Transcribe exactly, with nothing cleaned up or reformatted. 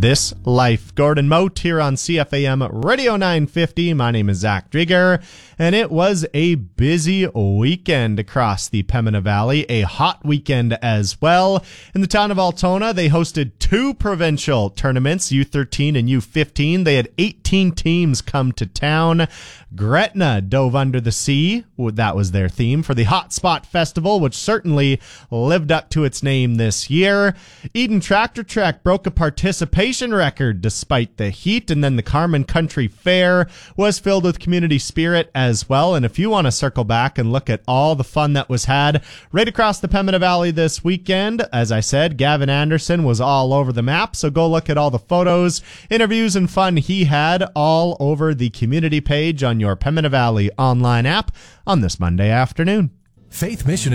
This Life. Gordon Mote here on C F A M Radio nine fifty. My name is Zach Drieger, and it was a busy weekend across the Pembina Valley, a hot weekend as well. In the town of Altona, they hosted two provincial tournaments, U thirteen and U fifteen. They had eighteen teams come to town. Gretna dove under the sea. That was their theme for the Hot Spot Festival, which certainly lived up to its name this year. Eden Tractor Trek broke a participation record despite the heat, and then the Carman Country Fair was filled with community spirit as well. And if you want to circle back and look at all the fun that was had right across the Pembina Valley this weekend, as I said, Gavin Anderson was all over the map, so go look at all the photos, interviews, and fun he had all over the community page on your Pembina Valley online app on this Monday afternoon. Faith Mission